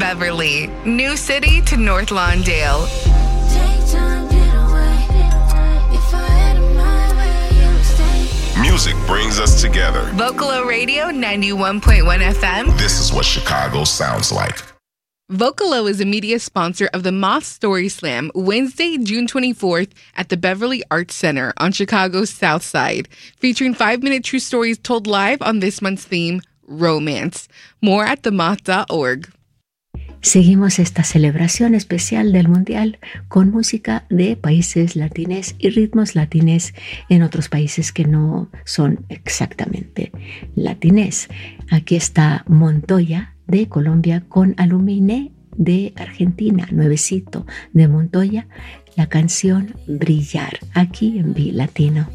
Beverly, New City to North Lawndale. Music brings us together. Vocalo Radio 91.1 FM. This is what Chicago sounds like. Vocalo is a media sponsor of the Moth Story Slam, Wednesday, June 24th at the Beverly Arts Center on Chicago's South Side, featuring 5-minute true stories told live on this month's theme, romance. More at themoth.org. Seguimos esta celebración especial del Mundial con música de países latines y ritmos latines en otros países que no son exactamente latines. Aquí está Montoya de Colombia con Alumine de Argentina, nuevecito de Montoya, la canción Brillar, aquí en Bi Latino.